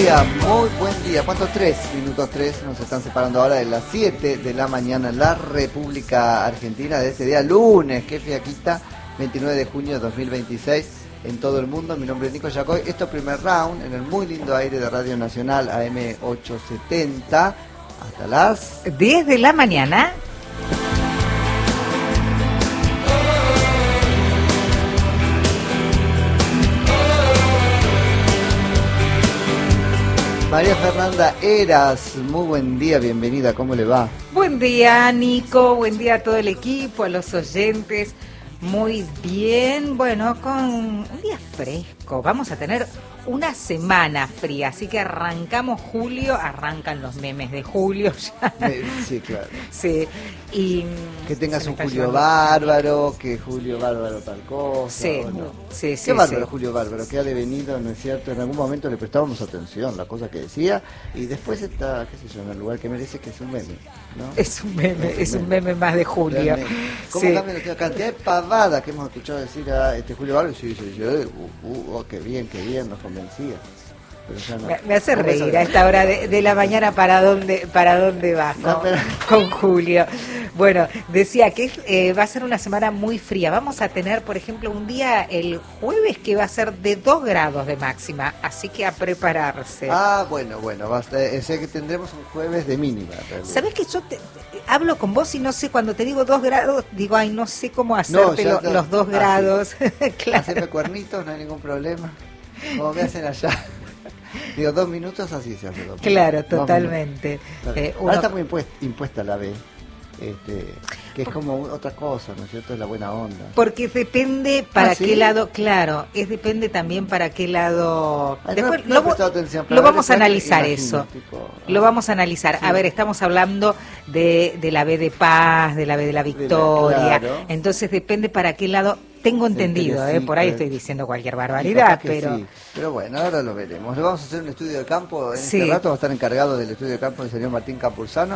muy buen día. ¿Cuántos? 3 minutos 3 nos están separando ahora de las 7 de la mañana en la República Argentina de este día lunes, que fiaquita, 29 de junio de 2026 en todo el mundo. Mi nombre es Nico Yacoy. Esto es Primer Round en el muy lindo aire de Radio Nacional AM 870 hasta las 10 de la mañana. María Fernanda Heras, muy buen día, bienvenida, ¿cómo le va? Buen día, Nico, buen día a todo el equipo, a los oyentes. Muy bien, bueno, con un día fresco. Vamos a tener una semana fría, así que arrancamos julio, arrancan los memes de julio ya. Sí, claro. Sí, y que tengas un Julio Bárbaro, que Julio Bárbaro tal cosa. Sí, bueno. sí, sí. Qué bárbaro, sí. Julio Bárbaro, que ha devenido, ¿no es cierto? En algún momento le prestábamos atención, la cosa que decía, y después está, qué sé yo, en el lugar que merece, que es un meme, ¿no? Es un meme más de julio. Realmente. ¿Cómo Sí. cambian la cantidad de pavadas que hemos escuchado decir a Julio Bárbaro? Sí, qué bien, nos convencía. Pero ya no. Me hace reír a esta hora de la mañana para dónde vas con Julio. Bueno, decía que va a ser una semana muy fría. Vamos a tener, por ejemplo, un día el jueves que va a ser de 2 grados de máxima, así que a prepararse. Ah, bueno, basta. Sé que tendremos un jueves de mínima. ¿Sabés que yo hablo con vos y no sé, cuando te digo 2 grados, digo, ay, no sé cómo hacerte los 2 grados. Claro. Hacerme cuernitos, no hay ningún problema. Como me hacen allá. Digo, 2 minutos, así se hace. Claro, totalmente. Ahora está muy impuesta la B, que es como otra cosa, ¿no es cierto? Es la buena onda. Porque depende para ¿sí? qué lado, claro, depende también para qué lado. Ay, después no he prestado atención, lo vamos a analizar imagino, eso. tipo, lo vamos a analizar. Sí. A ver, estamos hablando de la B de paz, de la B de la victoria. Claro. Entonces depende para qué lado. Tengo entendido, por ahí estoy diciendo cualquier barbaridad, pero... Sí. Pero bueno, ahora lo veremos. Le vamos a hacer un estudio de campo. En Sí. este rato va a estar encargado del estudio de campo el señor Martín Campuzano,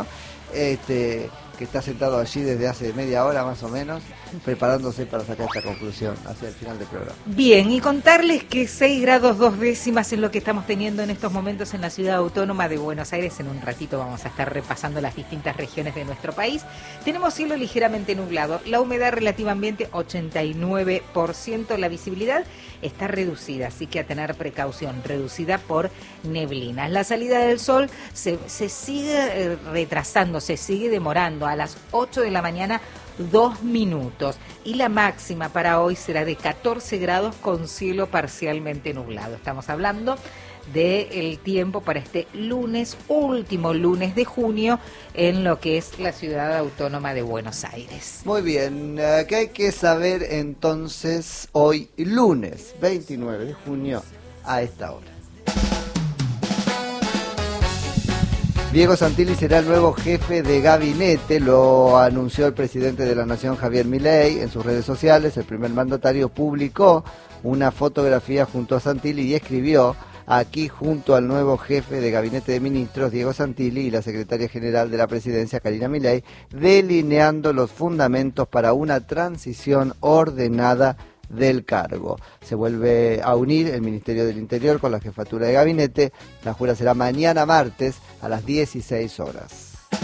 que está sentado allí desde hace media hora más o menos, preparándose para sacar esta conclusión hacia el final del programa. Bien, y contarles que 6 grados 2 décimas es lo que estamos teniendo en estos momentos en la ciudad autónoma de Buenos Aires. En un ratito vamos a estar repasando las distintas regiones de nuestro país. Tenemos cielo ligeramente nublado, la humedad relativa ambiente 89%, la visibilidad está reducida, así que a tener precaución, reducida por neblinas. La salida del sol se sigue retrasando, se sigue demorando. A las 8 de la mañana 2 minutos, y la máxima para hoy será de 14 grados con cielo parcialmente nublado. Estamos hablando del tiempo para este lunes, último lunes de junio, en lo que es la ciudad autónoma de Buenos Aires. Muy bien, ¿qué hay que saber entonces hoy lunes 29 de junio a esta hora? Diego Santilli será el nuevo jefe de gabinete, lo anunció el presidente de la Nación, Javier Milei, en sus redes sociales. El primer mandatario publicó una fotografía junto a Santilli y escribió: aquí junto al nuevo jefe de gabinete de ministros, Diego Santilli, y la secretaria general de la presidencia, Karina Milei, delineando los fundamentos para una transición ordenada del cargo. Se vuelve a unir el Ministerio del Interior con la jefatura de gabinete. La jura será mañana martes a las 16 horas.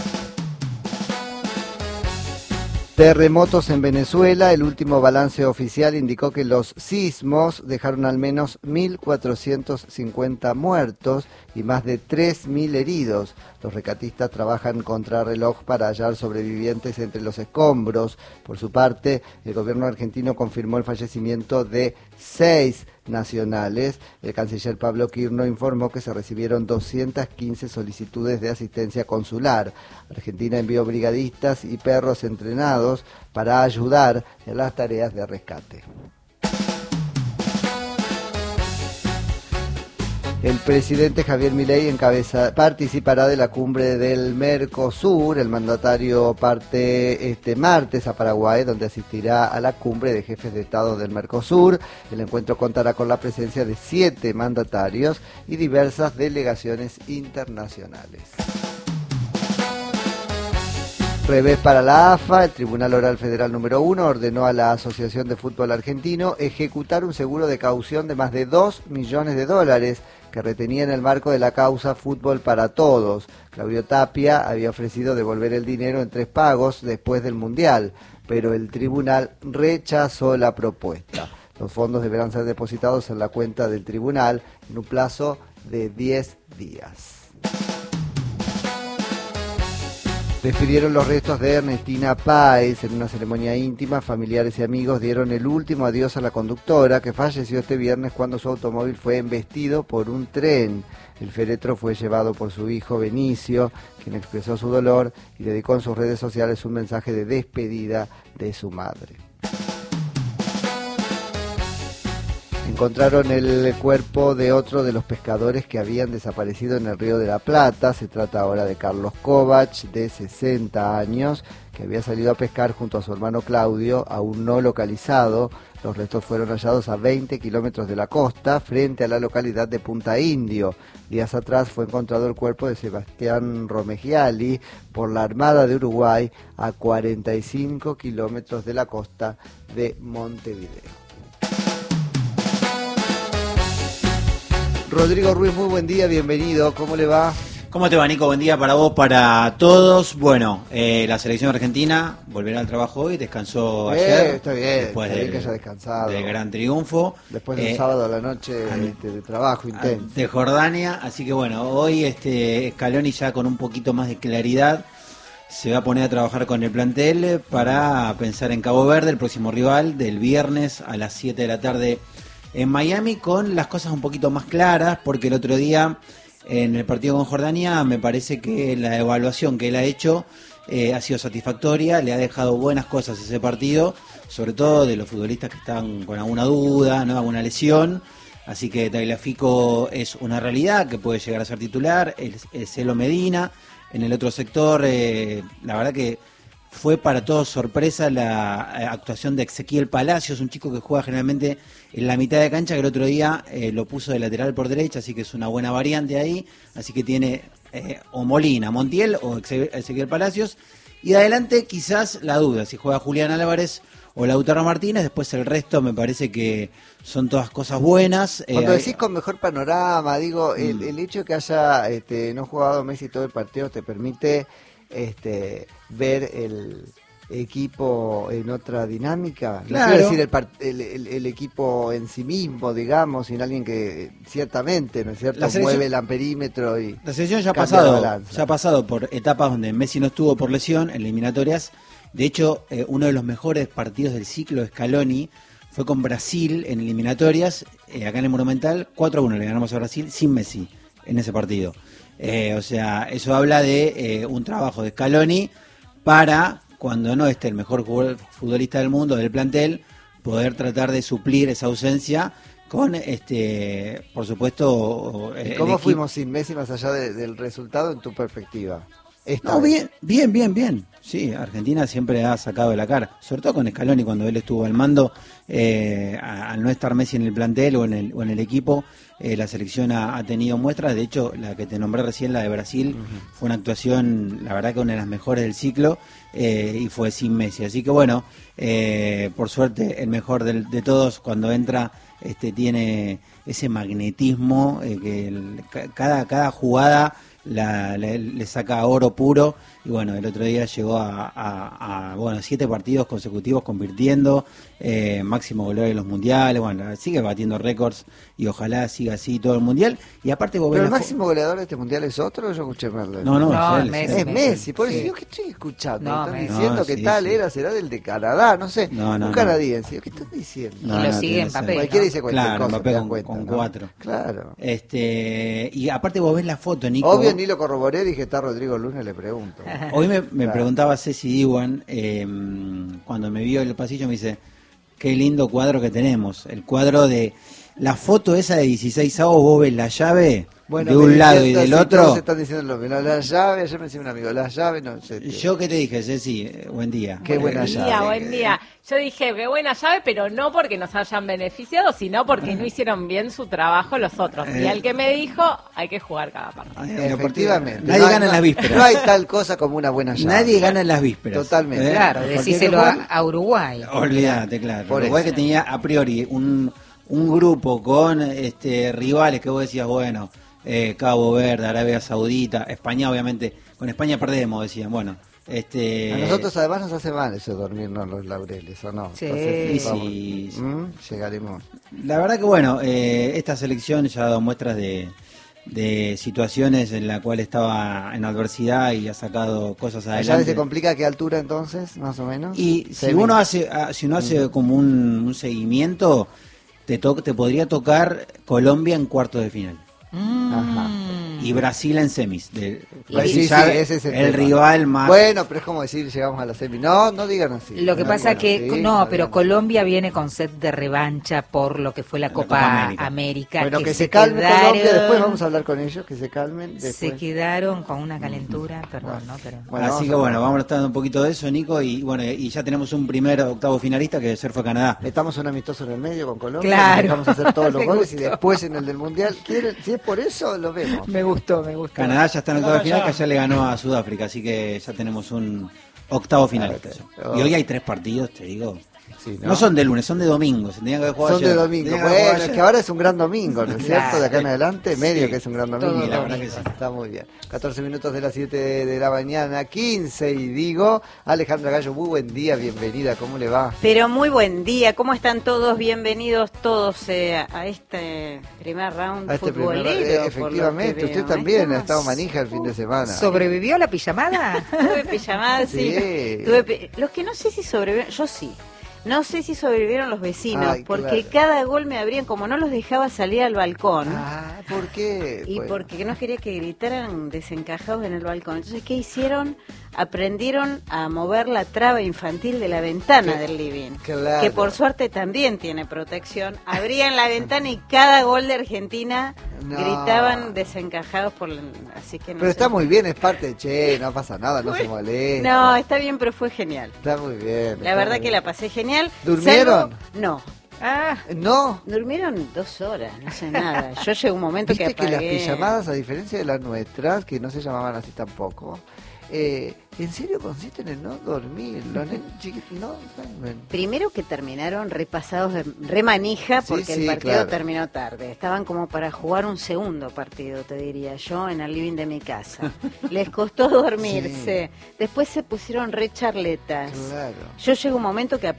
Terremotos en Venezuela. El último balance oficial indicó que los sismos dejaron al menos 1.450 muertos y más de 3.000 heridos. Los rescatistas trabajan contrarreloj para hallar sobrevivientes entre los escombros. Por su parte, el gobierno argentino confirmó el fallecimiento de 6 nacionales. El canciller Pablo Quirno informó que se recibieron 215 solicitudes de asistencia consular. Argentina envió brigadistas y perros entrenados para ayudar en las tareas de rescate. El presidente Javier Milei participará de la cumbre del Mercosur. El mandatario parte este martes a Paraguay, donde asistirá a la cumbre de jefes de Estado del Mercosur. El encuentro contará con la presencia de 7 mandatarios y diversas delegaciones internacionales. Revés para la AFA, el Tribunal Oral Federal número 1 ordenó a la Asociación de Fútbol Argentino ejecutar un seguro de caución de más de $2 millones que retenía en el marco de la causa Fútbol para Todos. Claudio Tapia había ofrecido devolver el dinero en 3 pagos después del Mundial, pero el tribunal rechazó la propuesta. Los fondos deberán ser depositados en la cuenta del tribunal en un plazo de 10 días. Despidieron los restos de Ernestina Páez en una ceremonia íntima. Familiares y amigos dieron el último adiós a la conductora, que falleció este viernes cuando su automóvil fue embestido por un tren. El féretro fue llevado por su hijo Benicio, quien expresó su dolor y dedicó en sus redes sociales un mensaje de despedida de su madre. Encontraron el cuerpo de otro de los pescadores que habían desaparecido en el Río de la Plata. Se trata ahora de Carlos Kovac, de 60 años, que había salido a pescar junto a su hermano Claudio, aún no localizado. Los restos fueron hallados a 20 kilómetros de la costa, frente a la localidad de Punta Indio. Días atrás fue encontrado el cuerpo de Sebastián Romegiali por la Armada de Uruguay, a 45 kilómetros de la costa de Montevideo. Rodrigo Ruiz, muy buen día, bienvenido, ¿cómo le va? ¿Cómo te va, Nico? Buen día para vos, para todos. Bueno, la selección argentina volverá al trabajo hoy, descansó ayer. Está bien, después está bien que haya descansado. Del gran triunfo. Después del sábado a la noche de trabajo intenso. De Jordania, así que bueno, hoy Scaloni ya con un poquito más de claridad se va a poner a trabajar con el plantel para pensar en Cabo Verde, el próximo rival, del viernes a las 7 de la tarde en Miami, con las cosas un poquito más claras, porque el otro día en el partido con Jordania me parece que la evaluación que él ha hecho ha sido satisfactoria, le ha dejado buenas cosas ese partido, sobre todo de los futbolistas que están con alguna duda, ¿no? Alguna lesión, así que Tagliafico es una realidad que puede llegar a ser titular, es Celo Medina. En el otro sector, la verdad que fue para todos sorpresa la actuación de Ezequiel Palacios, un chico que juega generalmente en la mitad de cancha, que el otro día lo puso de lateral por derecha, así que es una buena variante ahí, así que tiene o Molina, Montiel o Ezequiel Palacios, y de adelante quizás la duda, si juega Julián Álvarez o Lautaro Martínez, después el resto me parece que son todas cosas buenas. Cuando decís con mejor panorama, digo, el hecho de que haya no jugado Messi todo el partido te permite ver el equipo en otra dinámica, claro. No quiero decir el equipo en sí mismo, digamos, sino alguien que ciertamente, ¿no es cierto?, mueve el amperímetro y la selección ya ha pasado por etapas donde Messi no estuvo por lesión en eliminatorias. De hecho, uno de los mejores partidos del ciclo de Scaloni fue con Brasil en eliminatorias, acá en el Monumental, 4-1 le ganamos a Brasil sin Messi en ese partido. O sea, eso habla de un trabajo de Scaloni para, cuando no esté el mejor futbolista del mundo, del plantel, poder tratar de suplir esa ausencia con, por supuesto... ¿Y cómo fuimos sin Messi más allá del resultado en tu perspectiva? No, bien. Sí, Argentina siempre ha sacado de la cara, sobre todo con Scaloni cuando él estuvo al mando, al no estar Messi en el plantel o en el equipo, la selección ha tenido muestras. De hecho, la que te nombré recién, la de Brasil, fue una actuación, la verdad que una de las mejores del ciclo, y fue sin Messi. Así que bueno, por suerte el mejor de todos cuando entra tiene ese magnetismo, que cada jugada le saca oro puro, y bueno, el otro día llegó a 7 partidos consecutivos convirtiendo, máximo goleador de los mundiales, bueno, sigue batiendo récords y ojalá siga así todo el mundial. Y aparte vos ves ¿Pero el máximo goleador de este mundial es otro o yo escuché mal? No, es Messi, por eso ¿qué estoy escuchando? Están diciendo que será del de Canadá, no sé, un canadiense, ¿qué estás diciendo? Y lo sigue en papel, cualquiera dice cualquier claro, cosa, Mbappé con 4. Claro. Y aparte vos ves la foto, Nico. Obvio, ni lo corroboré, dije, está Rodrigo Lunes, le pregunto. Hoy me preguntaba Ceci Diwan, cuando me vio en el pasillo, me dice, qué lindo cuadro que tenemos. El cuadro de la foto esa de 16avos, vos ves la llave, Bueno, de un lado y del otro. Todos están diciendo lo mismo. Las llaves, ayer me decía un amigo, las llaves, no sé. Yo qué te dije, Ceci, buen día. Qué buena llave. Buen día. Yo dije, qué buena llave, pero no porque nos hayan beneficiado, sino porque no hicieron bien su trabajo los otros. Y al que me dijo, hay que jugar cada partido. Efectivamente. Nadie gana en las vísperas. No hay tal cosa como una buena llave. Nadie gana en las vísperas. Totalmente. Claro, decíselo a Uruguay. Olvídate, claro. Por Uruguay eso. que tenía a priori un grupo con rivales que vos decías, bueno, Cabo Verde, Arabia Saudita, España, obviamente, con España perdemos, decían, bueno. A nosotros además nos hace mal eso de dormirnos los laureles, ¿o no? Sí. Entonces, vamos, Sí. llegaremos. La verdad que bueno, esta selección ya ha dado muestras de situaciones en la cual estaba en adversidad y ha sacado cosas ¿La llave adelante. se complica a qué altura entonces, más o menos? Y si Semi. uno hace como un seguimiento, te podría tocar Colombia en cuartos de final Ajá. y Brasil en semis. Sí, sabe, ese es el tema. rival más. Bueno, pero es como decir, llegamos a la semi. No, no digan así. Lo que No, pasa bueno, que, sí, no, está pero bien. Colombia viene con set de revancha por lo que fue la Copa América. Bueno, que se calme Colombia, después vamos a hablar con ellos, que se calmen. Se Después. quedaron con una calentura, perdón, ¿no? Pero... Bueno, Así que bueno, vamos a estar un poquito de eso, Nico, y bueno, y ya tenemos un primer octavo finalista que ayer fue Canadá. Metamos un amistoso en el medio con Colombia, Claro. vamos a hacer todos los Me goles y gustó. después en el del Mundial. Si es por eso, lo vemos. Me gustó. Canadá ya está en octavo de final, que ayer le ganó a Sudáfrica, así que ya tenemos un octavo finalista. Y hoy hay 3 partidos, te digo. Sí, No son de lunes, son de domingo. Se tenían que haber jugado Son de ayer. domingo. Tenían que haber Bueno, jugado es ayer. que ahora es un gran domingo, ¿no es cierto? Claro. De acá en adelante, medio Sí. que es un gran Todo domingo. Sí, la verdad que sí. Está muy bien. 14 minutos de las 7 de la mañana, 15 y digo, Alejandra Gallo, muy buen día, bienvenida, ¿cómo le va? Pero muy buen día, ¿cómo están todos? Bienvenidos todos a este primer round A este futbolero. primer- por lo efectivamente, que usted veo. también ha Estamos- estado manija el fin de semana. ¿Sobrevivió la pijamada? Tuve pijamadas, sí. Sí. Los que no sé si sobrevivieron, yo sí. No sé si sobrevivieron los vecinos, Ay, porque claro. cada gol me abrían, como no los dejaba salir al balcón. Ah, ¿por qué? Y Bueno. porque no quería que gritaran desencajados en el balcón. Entonces, ¿qué hicieron? Aprendieron a mover la traba infantil de la ventana del living. Claro. Que por suerte también tiene protección. Abrían la ventana y cada gol de Argentina No. gritaban desencajados por así que no Pero sé. está muy bien, es parte de che, no pasa nada, no se molesta. No, está bien, pero fue genial. Está muy bien. La verdad que la pasé genial. ¿Durmieron? No. Ah, No. Durmieron 2 horas, no sé nada. Yo llegué a un momento Viste que las apagué. pijamadas, a diferencia de las nuestras, que no se llamaban así tampoco, en serio consisten en no dormir. Los nenes chiquitos no duermen. Primero que terminaron repasados de remanija Sí, porque sí, el partido claro. terminó tarde. Estaban como para jugar un segundo partido, te diría yo, en el living de mi casa. Les costó dormirse. Después se pusieron re charletas. Claro. Yo llegué a un momento que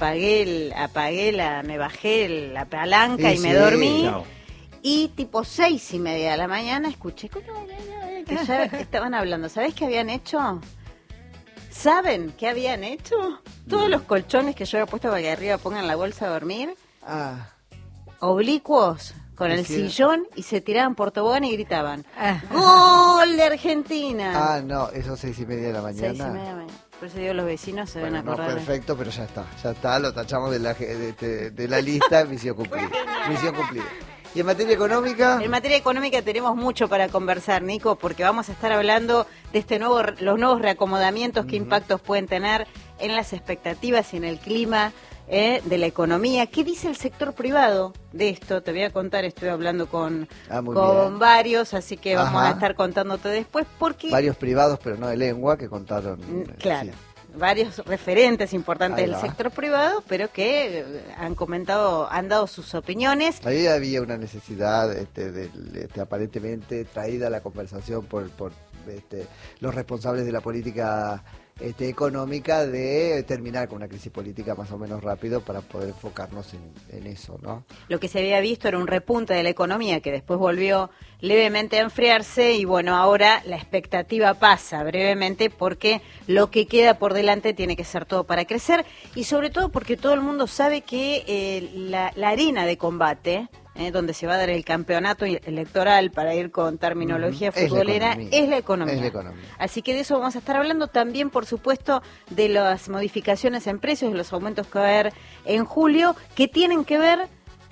me bajé la palanca Sí, y me sí. dormí. Chao. Y tipo 6:30 de la mañana escuché que ya estaban hablando. ¿Sabés qué habían hecho? ¿Saben qué habían hecho? Todos los colchones que yo había puesto para que arriba pongan la bolsa a dormir, Ah, oblicuos con el Hicieron- sillón, y se tiraban por tobogán y gritaban ah. ¡Gol de Argentina! no, eso 6:30 de la mañana. 6:30 de la mañana. Por eso digo, los vecinos se Bueno, van a no, acordar. perfecto, pero ya está, lo tachamos de la lista, misión cumplida. Misión cumplida. ¿Y en materia económica? En materia económica tenemos mucho para conversar, Nico, porque vamos a estar hablando de los nuevos reacomodamientos, qué impactos pueden tener en las expectativas y en el clima de la economía. ¿Qué dice el sector privado de esto? Te voy a contar, estoy hablando con muy bien. varios, así que vamos Ajá. a estar contándote después, porque Varios privados, pero no de lengua, que contaron. claro, sí. varios referentes importantes Ahí del va. sector privado, pero que han dado sus opiniones. Ahí había una necesidad aparentemente traída a la conversación por los responsables de la política económica de terminar con una crisis política más o menos rápido para poder enfocarnos en eso, ¿no? Lo que se había visto era un repunte de la economía que después volvió levemente a enfriarse y bueno, ahora la expectativa pasa brevemente porque lo que queda por delante tiene que ser todo para crecer y sobre todo porque todo el mundo sabe que la arena de combate, donde se va a dar el campeonato electoral, para ir con terminología Es la futbolera, economía. es la economía. Es la economía. Así que de eso vamos a estar hablando también, por supuesto, de las modificaciones en precios, de los aumentos que va a haber en julio, que tienen que ver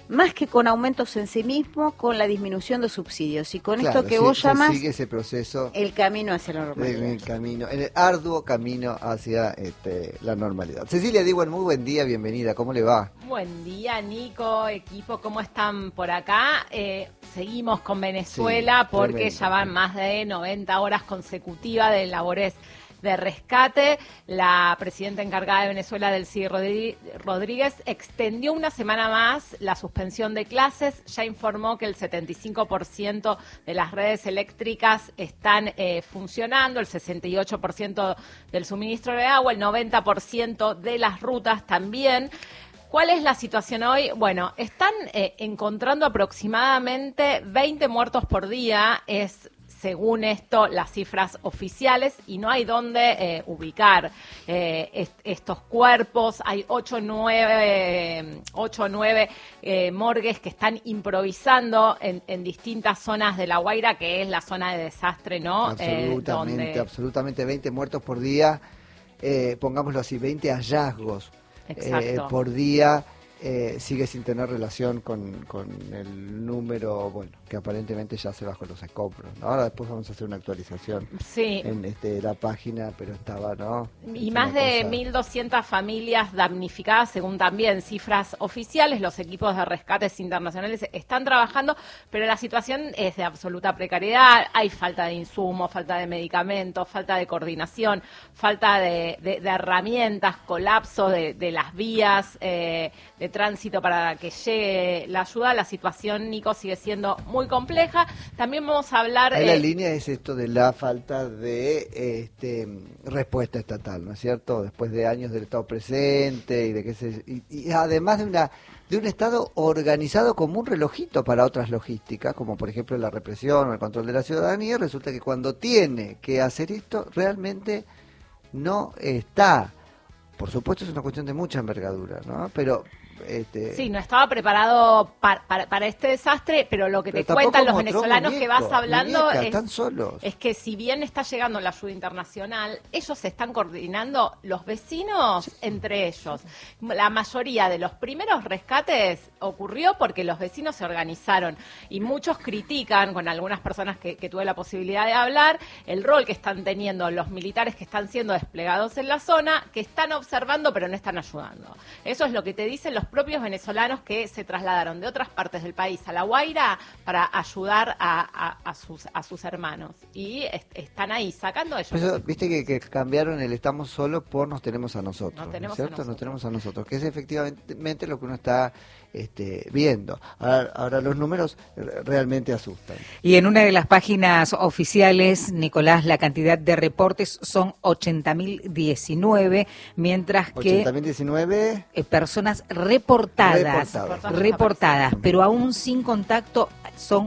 más que con aumentos en sí mismo, con la disminución de subsidios. Y con Claro, esto que sí, vos se llamás sigue ese proceso el camino hacia la en normalidad. el camino, en el arduo camino hacia la normalidad. Cecilia Diwan, muy buen día, bienvenida, ¿cómo le va? Buen día, Nico, equipo, ¿cómo están por acá? Seguimos con Venezuela Sí, porque tremendo. ya van más de 90 horas consecutivas de labores de rescate. La presidenta encargada de Venezuela, Delcy Rodríguez, extendió una semana más la suspensión de clases. Ya informó que el 75% de las redes eléctricas están funcionando, el 68% del suministro de agua, el 90% de las rutas también. ¿Cuál es la situación hoy? Bueno, están encontrando aproximadamente 20 muertos por día, es según esto las cifras oficiales, y no hay dónde ubicar estos cuerpos. Hay 8 o 9 morgues que están improvisando en distintas zonas de La Guaira, que es la zona de desastre, ¿no? Absolutamente 20 muertos por día, pongámoslo así, 20 hallazgos Exacto. por día. Sigue sin tener relación con el número, bueno, que aparentemente ya se bajó los escombros, ¿no? Ahora después vamos a hacer una actualización Sí. en la página, pero estaba, ¿no? Y Es más una de cosa- 1.200 familias damnificadas, según también cifras oficiales. Los equipos de rescates internacionales están trabajando, pero la situación es de absoluta precariedad. Hay falta de insumos, falta de medicamentos, falta de coordinación, falta de herramientas, colapso de las vías de tránsito para que llegue la ayuda. La situación, Nico, sigue siendo muy compleja. También vamos a hablar... Ahí la línea es esto de la falta de respuesta estatal, ¿no es cierto? Después de años del Estado presente y de que y además de un Estado organizado como un relojito para otras logísticas, como por ejemplo la represión o el control de la ciudadanía, resulta que cuando tiene que hacer esto realmente no está. Por supuesto es una cuestión de mucha envergadura, ¿no? Pero Sí, no estaba preparado para este desastre, pero lo que pero te cuentan los tampoco mostró venezolanos que vas hablando están solos. es que si bien está llegando la ayuda internacional, ellos se están coordinando, los vecinos entre ellos. La mayoría de los primeros rescates ocurrió porque los vecinos se organizaron, y muchos critican, con algunas personas que tuve la posibilidad de hablar, el rol que están teniendo los militares que están siendo desplegados en la zona, que están observando pero no están ayudando. Eso es lo que te dicen los propios venezolanos que se trasladaron de otras partes del país a La Guaira para ayudar a sus hermanos, y están ahí sacando ellos. Por eso, viste que cambiaron el estamos solos por nos tenemos a nosotros, Nos ¿no tenemos es cierto? a nosotros. Nos tenemos a nosotros, que es efectivamente lo que uno está viendo. Ahora los números realmente asustan. Y en una de las páginas oficiales, Nicolás, la cantidad de reportes son 80.019, mientras que 80.019, personas reportadas, Reportadas. pero aún sin contacto son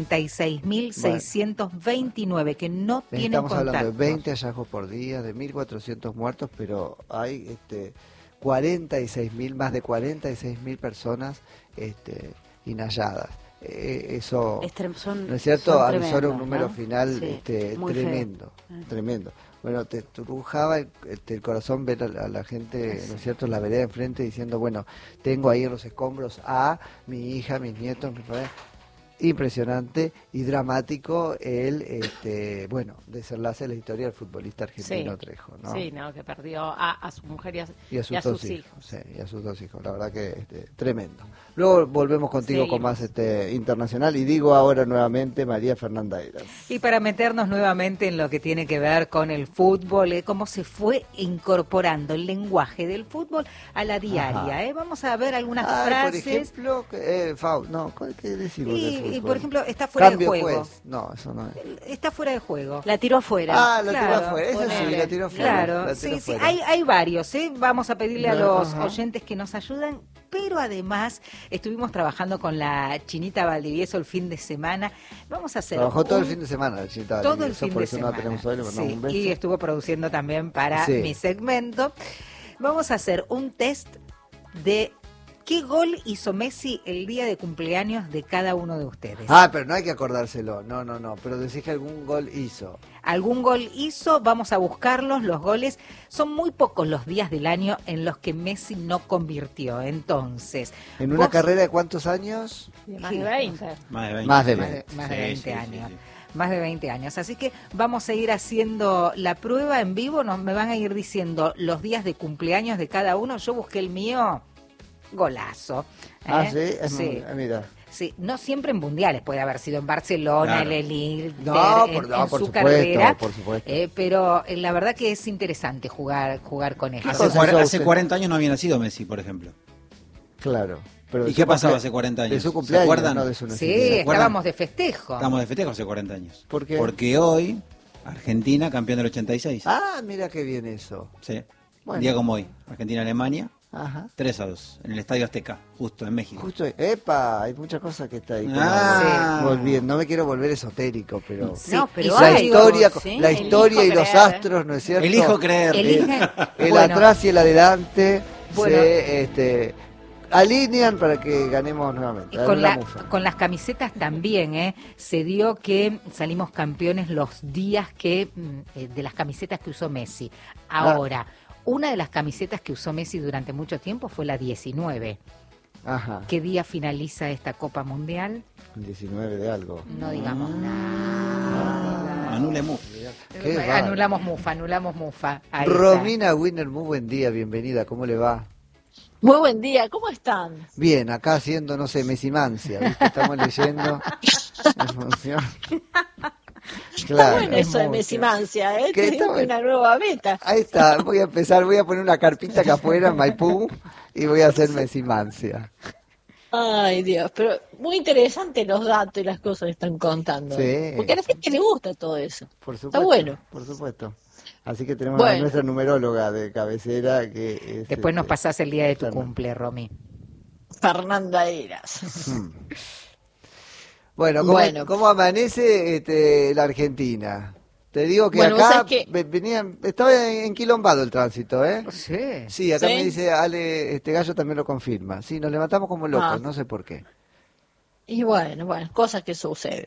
46.629 que no tienen estamos hablando de contacto. 20 hallazgos por día, de 1.400 muertos, pero hay 46.000, más de 46.000 personas inhalladas. Eso, Son- ¿no es cierto? son Avisora un tremendos, número ¿no? final Sí, muy tremendo, feo. tremendo. Bueno, te trujaba el corazón ver a la gente, ¿no es cierto?, la vereda enfrente diciendo, bueno, tengo ahí en los escombros a mi hija, mis nietos, mi familia. Impresionante y dramático el desenlace de la historia del futbolista argentino Trejo, ¿no? Sí, no, que perdió a su mujer Y a sus a dos sus hijos. hijos. Sí, y a sus dos hijos. La verdad que tremendo. Luego volvemos contigo con Seguimos. más internacional, y digo ahora nuevamente María Fernanda Eras. Y para meternos nuevamente en lo que tiene que ver con el fútbol, cómo se fue incorporando el lenguaje del fútbol a la diaria. Ajá. Vamos a ver algunas Por frases. ejemplo, ¿qué decimos del Y, fútbol? por ejemplo, está fuera Cambio de juego. juez. No, eso no es. Está fuera de juego. La tiró afuera. La tiró Claro, afuera, eso sí, ponele. la tiró afuera. Claro, la tiró sí, sí, afuera. hay varios, ¿eh? Vamos a pedirle a los Ajá. oyentes que nos ayuden, pero además estuvimos trabajando con la Chinita Valdivieso el fin de semana. Vamos a hacer Trabajó todo el fin de semana, la Chinita todo el Valdivieso, fin por de eso semana. no la tenemos hoy, le mandamos Sí, un beso. y estuvo produciendo también para Sí. mi segmento. Vamos a hacer un test de ¿Qué gol hizo Messi el día de cumpleaños de cada uno de ustedes? Pero no hay que acordárselo. No. Pero decís que algún gol hizo. ¿Algún gol hizo? Vamos a buscarlos. Los goles son muy pocos los días del año en los que Messi no convirtió. Entonces, ¿En una carrera de cuántos años? Más de 20. Más de 20. Más de 20 Sí, años. sí. Más de 20 años. Así que vamos a ir haciendo la prueba en vivo. Me van a ir diciendo los días de cumpleaños de cada uno. Yo busqué el mío, golazo. ¿Sí? Sí. Mira. Sí, no siempre en mundiales, puede haber sido en Barcelona, Claro. en el Inter, No, en por su supuesto, carrera, por supuesto. pero la verdad que es interesante jugar con ellos. cosa hizo Hace usted? 40 años no había nacido Messi, por ejemplo. Claro. Pero ¿Y de qué su pasaba cumplea- hace 40 años? De su ¿Se cumpleaños, acuerdan? no de su Sí, nacimiento. ¿Se acuerdan? estábamos de festejo. Estamos de festejo hace 40 años. ¿Por qué? Porque hoy, Argentina, campeón del 86. Mira qué bien eso. Sí. Bueno. Un día como hoy. Argentina-Alemania, Ajá. 3-2, en el Estadio Azteca, justo en México. Justo, hay muchas cosas que está ahí. Ah. No me quiero volver esotérico, pero Sí, No, pero y la hay, historia, ¿sí? la historia y Elijo los creer. astros, ¿no es cierto? Elijo creer. Elige, El bueno, atrás y el adelante Bueno. se alinean para que ganemos nuevamente. y Dale con, la mufa. con las camisetas también, se dio que salimos campeones los días de las camisetas que usó Messi. Ahora, una de las camisetas que usó Messi durante mucho tiempo fue la 19. Ajá, ¿Qué día finaliza esta Copa Mundial? el 19 de algo. No digamos nada. Anulemos. Qué bárbaro. Anulamos mufa. Ahí está. Romina Winner, muy buen día, bienvenida, ¿cómo le va? Muy buen día, ¿cómo están? Bien, acá haciendo, no sé, Mesimancia, ¿viste? Estamos leyendo en función. Está bueno es eso de mucho. mesimancia, ¿eh? ¿Qué Te está digo que bueno? una nueva meta. Ahí está, voy a poner una carpita acá afuera en Maipú y voy a hacer Mesimancia. Ay, Dios, pero muy interesante los datos y las cosas que están contando. Sí. Porque a la gente le gusta todo eso. Por supuesto. Está bueno. Por supuesto. Así que tenemos a Bueno. nuestra numeróloga de cabecera que es, Después nos pasás el día de tu Fernanda. cumple, Romy. Fernanda Eras. Bueno, Bueno. ¿cómo amanece la Argentina? Te digo que Bueno, vos acá sabés que- estaba enquilombado el tránsito, ¿eh? Sí. Sí, acá ¿Sí? me dice Ale, Gallo también lo confirma. Sí, nos levantamos como locos, no sé por qué. Y bueno, cosas que suceden.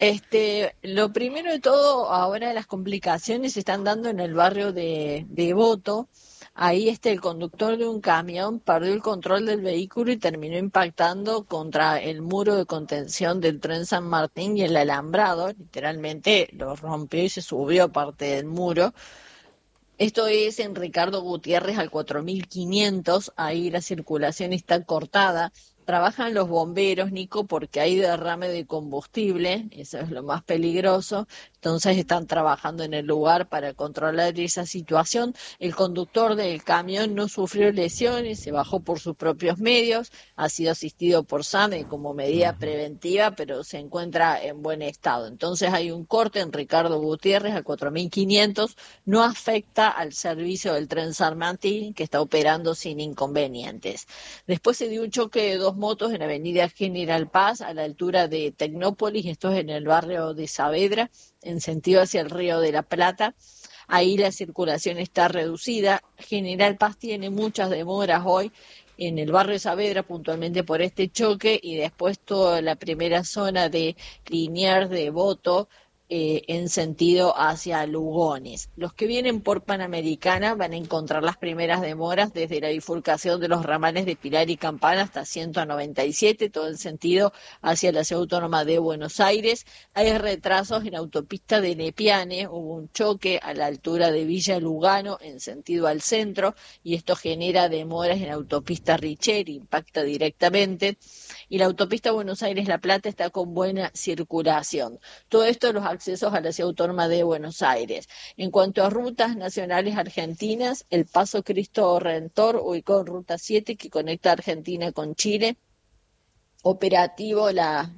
Lo primero de todo, ahora las complicaciones se están dando en el barrio de Devoto. Ahí el conductor de un camión perdió el control del vehículo y terminó impactando contra el muro de contención del tren San Martín y el alambrado. Literalmente lo rompió y se subió parte del muro. Esto es en Ricardo Gutiérrez al 4500, ahí la circulación está cortada. Trabajan los bomberos, Nico, porque hay derrame de combustible, eso es lo más peligroso. Entonces están trabajando en el lugar para controlar esa situación. El conductor del camión no sufrió lesiones, se bajó por sus propios medios, ha sido asistido por SAME como medida preventiva, pero se encuentra en buen estado. Entonces hay un corte en Ricardo Gutiérrez al 4500, no afecta al servicio del tren San Martín, que está operando sin inconvenientes. Después se dio un choque de dos motos en Avenida General Paz, a la altura de Tecnópolis, esto es en el barrio de Saavedra, en sentido hacia el Río de la Plata. Ahí la circulación está reducida. General Paz tiene muchas demoras hoy en el barrio de Saavedra, puntualmente por este choque, y después toda la primera zona de Liniers, de Devoto, en sentido hacia Lugones. Los que vienen por Panamericana van a encontrar las primeras demoras desde la bifurcación de los ramales de Pilar y Campana hasta 197, todo el sentido hacia la Ciudad Autónoma de Buenos Aires. Hay retrasos en autopista de Nepiane, hubo un choque a la altura de Villa Lugano en sentido al centro y esto genera demoras en autopista Richeri, impacta directamente. Y la autopista Buenos Aires-La Plata está con buena circulación. Todo esto los accesos a la Ciudad Autónoma de Buenos Aires. En cuanto a rutas nacionales argentinas, el Paso Cristo Redentor, ubicado en Ruta 7, que conecta Argentina con Chile, operativo las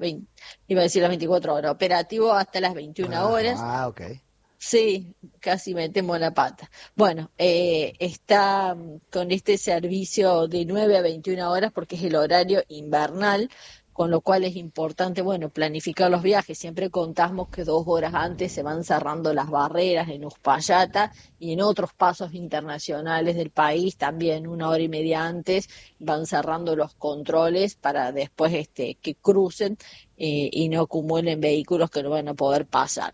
24 horas, operativo hasta las 21 horas. Ah, ok. Sí, casi metemos la pata. Bueno, está con este servicio de 9 a 21 horas porque es el horario invernal, con lo cual es importante, bueno, planificar los viajes. Siempre contamos que 2 horas antes se van cerrando las barreras en Uspallata y en otros pasos internacionales del país también 1 hora y media antes van cerrando los controles para después que crucen y no acumulen vehículos que no van a poder pasar.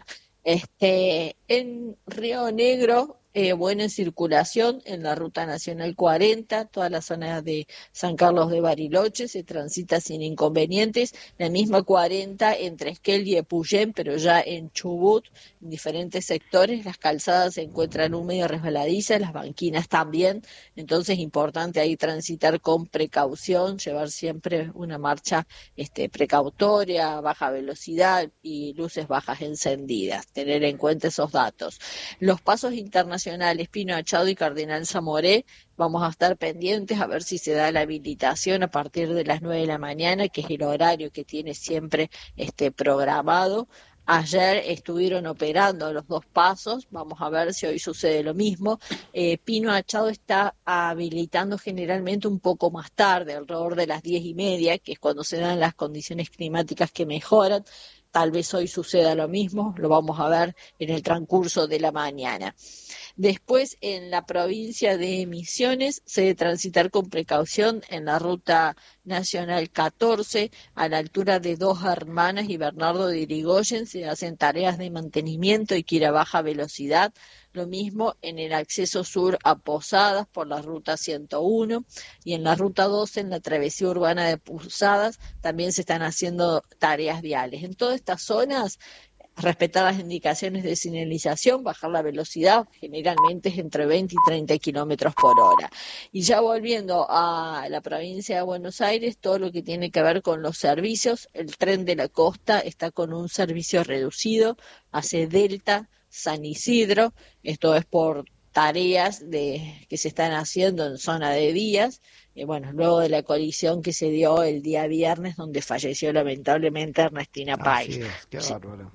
En Río Negro, buena circulación en la Ruta Nacional 40, toda la zona de San Carlos de Bariloche se transita sin inconvenientes, la misma 40 entre Esquel y Epuyén, pero ya en Chubut, en diferentes sectores, las calzadas se encuentran húmedas y resbaladizas, las banquinas también, entonces importante ahí transitar con precaución, llevar siempre una marcha precautoria, baja velocidad y luces bajas encendidas, tener en cuenta esos datos. Los pasos internacionales Pino Achado y Cardenal Zamoré, vamos a estar pendientes a ver si se da la habilitación a partir de las 9 de la mañana, que es el horario que tiene siempre programado. Ayer estuvieron operando los 2 pasos, vamos a ver si hoy sucede lo mismo. Pino Achado está habilitando generalmente un poco más tarde, alrededor de las 10:30, que es cuando se dan las condiciones climáticas que mejoran. Tal vez hoy suceda lo mismo, lo vamos a ver en el transcurso de la mañana. Después, en la provincia de Misiones, se debe transitar con precaución en la Ruta Nacional 14, a la altura de Dos Hermanas y Bernardo de Irigoyen, se hacen tareas de mantenimiento y que ir a baja velocidad. Lo mismo en el acceso sur a Posadas por la Ruta 101 y en la Ruta 12, en la travesía urbana de Posadas, también se están haciendo tareas viales. En todas estas zonas, respetar las indicaciones de señalización, bajar la velocidad, generalmente es entre 20 y 30 kilómetros por hora. Y ya volviendo a la provincia de Buenos Aires, todo lo que tiene que ver con los servicios, el tren de la costa está con un servicio reducido, hace Delta, San Isidro, esto es por tareas que se están haciendo en zona de vías, luego de la colisión que se dio el día viernes, donde falleció lamentablemente Ernestina Páez. Así es, qué bárbaro.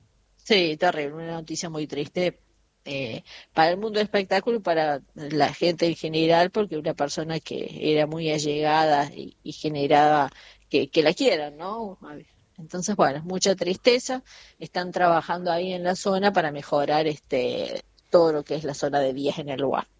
Sí, terrible, una noticia muy triste para el mundo del espectáculo y para la gente en general, porque una persona que era muy allegada y generaba que la quieran, ¿no? Entonces, mucha tristeza, están trabajando ahí en la zona para mejorar todo lo que es la zona de vías en el lugar.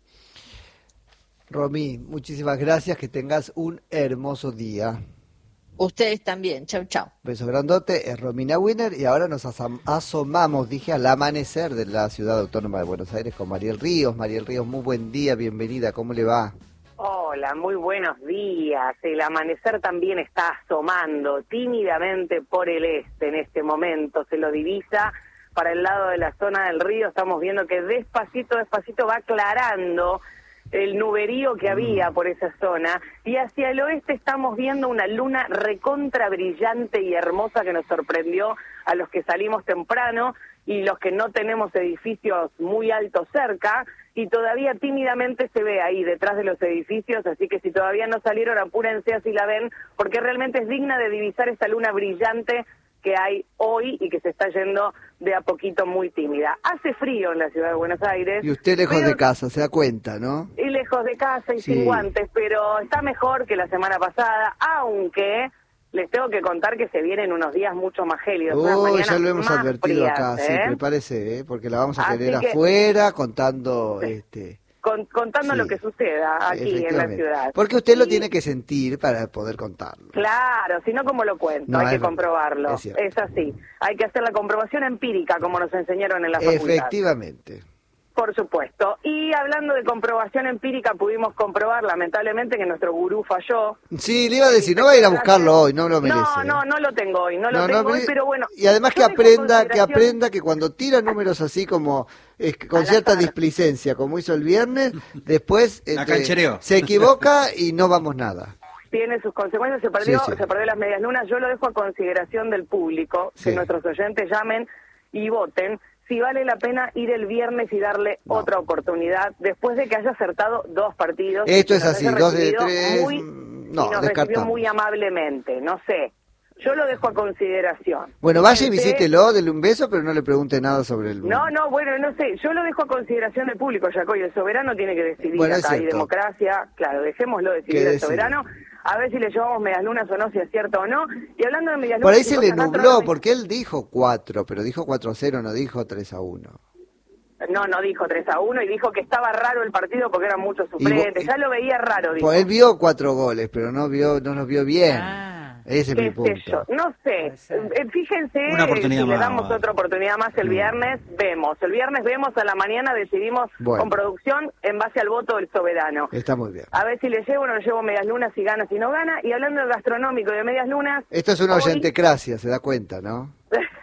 Romy, muchísimas gracias, que tengas un hermoso día. Ustedes también, chau, chau. Beso grandote, es Romina Winner y ahora nos asomamos, al amanecer de la Ciudad Autónoma de Buenos Aires con Mariel Ríos. Mariel Ríos, muy buen día, bienvenida, ¿cómo le va? Hola, muy buenos días. El amanecer también está asomando tímidamente por el este en este momento, se lo divisa para el lado de la zona del río, estamos viendo que despacito va aclarando el nuberío que había por esa zona, y hacia el oeste estamos viendo una luna recontra brillante y hermosa que nos sorprendió a los que salimos temprano y los que no tenemos edificios muy altos cerca, y todavía tímidamente se ve ahí detrás de los edificios, así que si todavía no salieron, apúrense así la ven, porque realmente es digna de divisar esta luna brillante que hay hoy y que se está yendo de a poquito muy tímida. Hace frío en la ciudad de Buenos Aires. Y usted lejos de casa, se da cuenta, ¿no? Y lejos de casa y sí, sin guantes, pero está mejor que la semana pasada, aunque les tengo que contar que se vienen unos días mucho más gélidos. Ya lo hemos advertido frías, acá, sí, prepárese, porque la vamos a Así tener que, afuera contando... contando sí, lo que suceda aquí en la ciudad. Porque usted lo tiene que sentir para poder contarlo. Claro, si no, ¿cómo lo cuento? No, hay que comprobarlo. Es así. Hay que hacer la comprobación empírica, como nos enseñaron en la facultad. Efectivamente. Por supuesto. Y hablando de comprobación empírica, pudimos comprobar, lamentablemente, que nuestro gurú falló. Sí, le iba a decir, no va a ir a buscarlo hoy, no lo merece. No lo tengo hoy, no lo tengo hoy, pero bueno. Y además que aprenda que cuando tira números así como con cierta displicencia, como hizo el viernes, después se equivoca y no vamos nada. Tiene sus consecuencias, se perdió las medias lunas. Yo lo dejo a consideración del público, que nuestros oyentes llamen y voten si vale la pena ir el viernes y darle otra oportunidad después de que haya acertado 2 partidos. Esto es así, 2 de 3, y nos recibió muy amablemente, no sé. Yo lo dejo a consideración. Bueno, vaya y visítelo, dele un beso, pero no le pregunte nada sobre el... No sé. Yo lo dejo a consideración del público, Jacoy. El soberano tiene que decidir. Bueno, acá hay democracia. Claro, dejémoslo decidir el soberano. a ver si le llevamos medias lunas o no, si es cierto o no. Y hablando de medias lunas... Por ahí se le cosas nubló, gastronómicas- porque él dijo 4, pero dijo 4-0, no dijo 3-1. No dijo 3-1 y dijo que estaba raro el partido porque eran muchos suplentes. Ya lo veía raro, dijo. Pues él vio 4 goles, pero no los vio bien. Ese es mi ¿Qué punto. sé yo? No sé. Fíjense, Una oportunidad si le más, damos bueno. otra oportunidad más el viernes, vemos. El viernes vemos, a la mañana decidimos Bueno. con producción en base al voto del soberano. Está muy bien. A ver si le llevo o no le llevo medias lunas, si gana, si no gana. Y hablando de gastronómico y de medias lunas... Esto es una hoy- oyentecracia, se da cuenta, ¿no?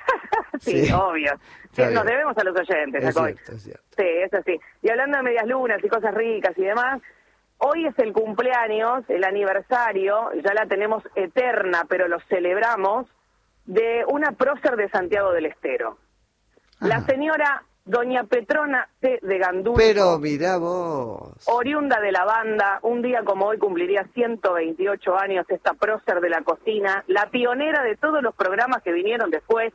sí, Sí. obvio. Sí, Está nos bien. debemos a los oyentes, Es Jacobi. cierto, es cierto. Sí, es así. Y hablando de medias lunas y cosas ricas y demás, hoy es el cumpleaños, el aniversario, ya la tenemos eterna, pero lo celebramos, de una prócer de Santiago del Estero. La Ajá. señora doña Petrona T. de Gandulfo, Pero mirá vos. oriunda de la banda, un día como hoy cumpliría 128 años esta prócer de la cocina, la pionera de todos los programas que vinieron después,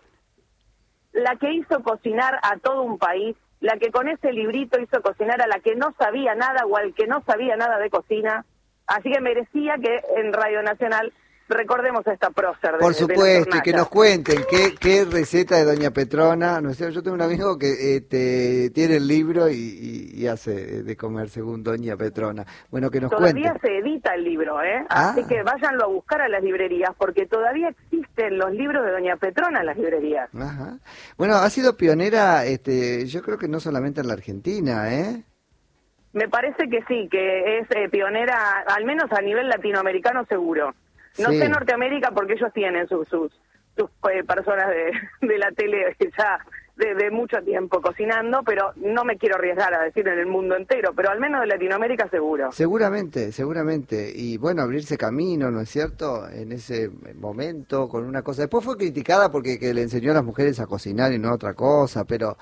la que hizo cocinar a todo un país, la que con ese librito hizo cocinar a la que no sabía nada o al que no sabía nada de cocina. Así que merecía que en Radio Nacional recordemos a esta prócer. Por de supuesto, las y que nos cuenten qué receta de Doña Petrona. No sé, yo tengo un amigo que tiene el libro y hace de comer según Doña Petrona. Bueno, que nos Todavía cuenten. se edita el libro, ¿eh? Ah. Así que váyanlo a buscar a las librerías, porque todavía existen los libros de Doña Petrona en las librerías. Ajá. Bueno, ha sido pionera, yo creo que no solamente en la Argentina, ¿eh? Me parece que sí, que es pionera, al menos a nivel latinoamericano seguro. No Sí. sé Norteamérica porque ellos tienen sus personas de la tele ya de mucho tiempo cocinando, pero no me quiero arriesgar a decir en el mundo entero, pero al menos de Latinoamérica seguro. Seguramente, seguramente. Y bueno, abrirse camino, ¿no es cierto? En ese momento, con una cosa. Después fue criticada porque que le enseñó a las mujeres a cocinar y no a otra cosa, pero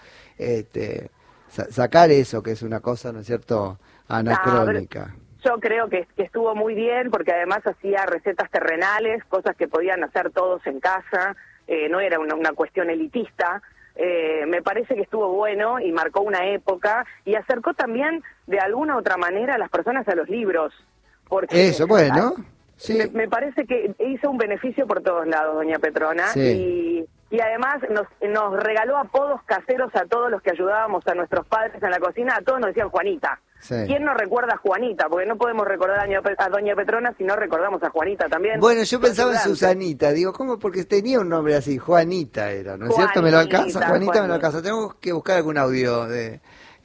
sacar eso, que es una cosa, ¿no es cierto?, anacrónica. Yo creo que estuvo muy bien porque además hacía recetas terrenales, cosas que podían hacer todos en casa, no era una cuestión elitista. Me parece que estuvo bueno y marcó una época y acercó también de alguna u otra manera a las personas a los libros. Porque Eso, bueno, sí. me parece que hizo un beneficio por todos lados, doña Petrona, Sí. y además nos regaló apodos caseros a todos los que ayudábamos a nuestros padres en la cocina, a todos nos decían Juanita. Sí. ¿Quién no recuerda a Juanita? Porque no podemos recordar a doña Petrona si no recordamos a Juanita también. Bueno, yo pensaba en Ayudante. Susanita, digo, ¿cómo? Porque tenía un nombre así, Juanita era, ¿no es cierto? ¿Me lo alcanza? Juanita me lo alcanza. Tenemos que buscar algún audio de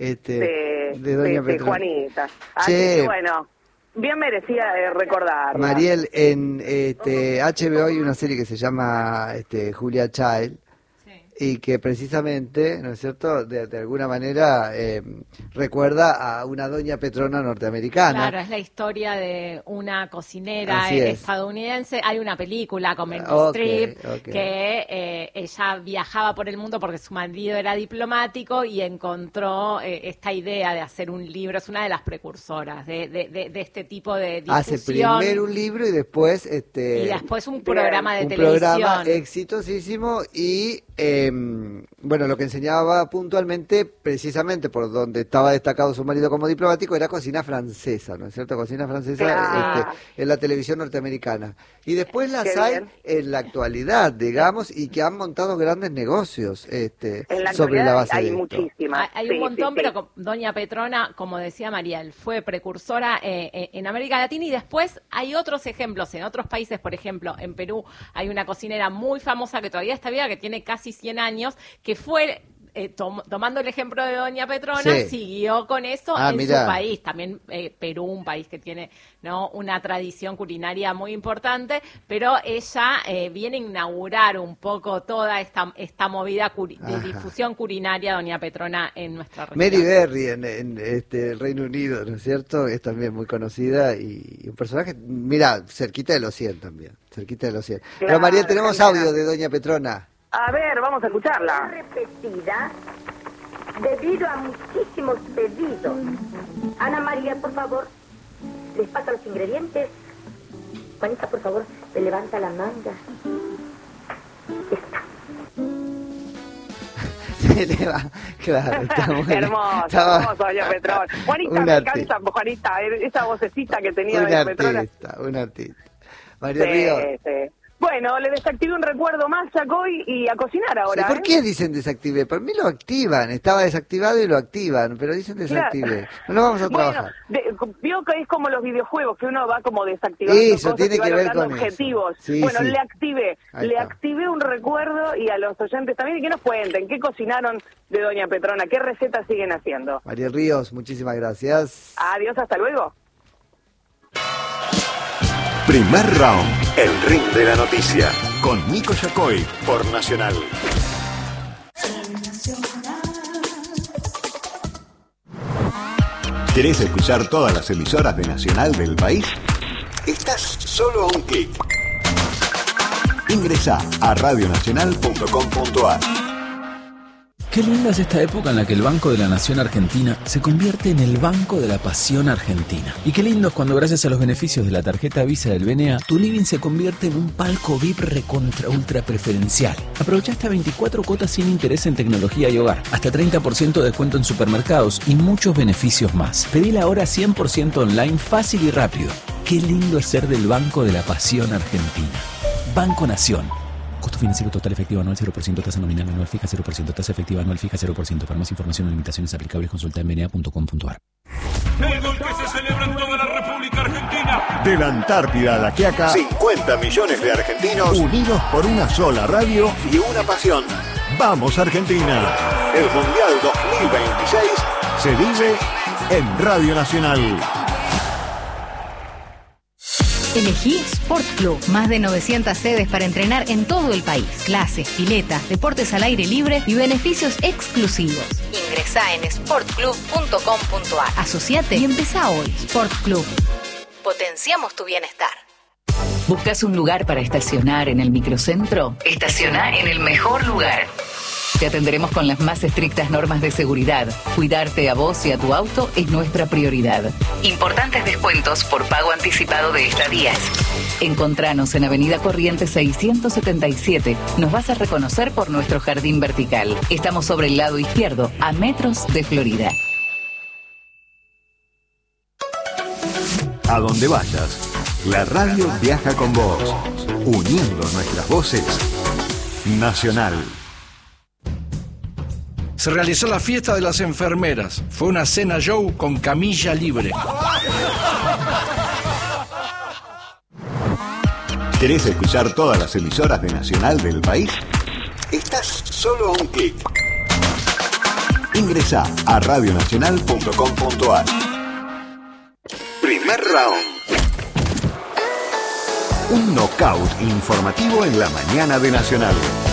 doña Petrona. Juanita. Así Che. que bueno, bien merecía recordar. Mariel, en HBO hay una serie que se llama Julia Child, y que precisamente, ¿no es cierto?, de alguna manera recuerda a una doña Petrona norteamericana. Claro, es la historia de una cocinera Así es. estadounidense. Hay una película con Meryl Ok, Streep ok. que ella viajaba por el mundo porque su marido era diplomático y encontró esta idea de hacer un libro. Es una de las precursoras de este tipo de difusión. Hace primero un libro y después y después un programa de un televisión. programa exitosísimo y bueno, lo que enseñaba puntualmente, precisamente por donde estaba destacado su marido como diplomático, era cocina francesa, ¿no es cierto? Cocina francesa Claro. en la televisión norteamericana. Y después las Qué hay bien. en la actualidad, digamos, y que han montado grandes negocios En la sobre la actualidad base hay de esto. muchísimas. Hay Sí, un montón, sí, sí. pero doña Petrona, como decía Mariel, fue precursora en América Latina y después hay otros ejemplos en otros países. Por ejemplo, en Perú hay una cocinera muy famosa que todavía está viva, que tiene casi 100 años, que fue... tomando el ejemplo de doña Petrona, Sí. siguió con eso en mirá. su país. También Perú, un país que tiene una tradición culinaria muy importante, pero ella viene a inaugurar un poco toda esta movida de Ajá. difusión culinaria, doña Petrona, en nuestra región. Mary Berry en el Reino Unido, ¿no es cierto? Es también muy conocida y un personaje, mira, cerquita de los 100 también, cerquita de los 100. Pero Claro, María, tenemos genial. audio de doña Petrona. A ver, vamos a escucharla. Repetida debido a muchísimos pedidos. Ana María, por favor, les pasa los ingredientes. Juanita, por favor, le levanta la manga. Está. Se le va. Claro, hermoso, doña Petrona. Juanita, me encanta, Juanita, esa vocecita que tenía doña Petrona. Un artista. María Ríos. Sí. Bueno, le desactivé un recuerdo más, Chacoy, y a cocinar ahora. Sí, ¿por qué dicen desactivé? Para mí lo activan, estaba desactivado y lo activan, pero dicen desactivé. No lo vamos a trabajar. Vio que es como los videojuegos, que uno va como desactivando eso, cosas tiene y va que ver logrando con objetivos. Sí, bueno, sí. le activé un recuerdo y a los oyentes también, y que nos cuenten qué cocinaron de doña Petrona, qué recetas siguen haciendo. María Ríos, muchísimas gracias. Adiós, hasta luego. Primer round, el ring de la noticia, con Nico Yacoy, por Nacional. ¿Querés escuchar todas las emisoras de Nacional del país? Estás solo a un clic. Ingresá a radionacional.com.ar. Qué linda es esta época en la que el Banco de la Nación Argentina se convierte en el Banco de la Pasión Argentina. Y qué lindo es cuando, gracias a los beneficios de la tarjeta Visa del BNA, tu living se convierte en un palco VIP recontra ultra preferencial. Aprovecha hasta 24 cuotas sin interés en tecnología y hogar, hasta 30% de descuento en supermercados y muchos beneficios más. Pedila ahora 100% online, fácil y rápido. Qué lindo es ser del Banco de la Pasión Argentina. Banco Nación. Costo financiero total efectivo anual 0%, tasa nominal anual fija 0%, tasa efectiva anual fija 0%. Para más información o limitaciones aplicables, consulta en bna.com.ar. El gol que se celebra en toda la República Argentina. De la Antártida a la Quiaca, 50 millones de argentinos unidos por una sola radio y una pasión. ¡Vamos Argentina! El Mundial 2026 se vive en Radio Nacional. Elegí Sport Club, más de 900 sedes para entrenar en todo el país. Clases, piletas, deportes al aire libre y beneficios exclusivos. Ingresá en sportclub.com.ar. Asociate y empezá hoy. Sport Club. Potenciamos tu bienestar. ¿Buscas un lugar para estacionar en el microcentro? Estacioná en el mejor lugar. Te atenderemos con las más estrictas normas de seguridad. Cuidarte a vos y a tu auto es nuestra prioridad. Importantes descuentos por pago anticipado de estadías. Encontranos en Avenida Corrientes 677. Nos vas a reconocer por nuestro jardín vertical. Estamos sobre el lado izquierdo, a metros de Florida. A donde vayas, la radio viaja con vos, uniendo nuestras voces. Nacional. Se realizó la fiesta de las enfermeras. Fue una cena show con camilla libre. ¿Querés escuchar todas las emisoras de Nacional del país? Estás solo a un clic. Ingresá a radionacional.com.ar. Primer round. Un knockout informativo en la mañana de Nacional.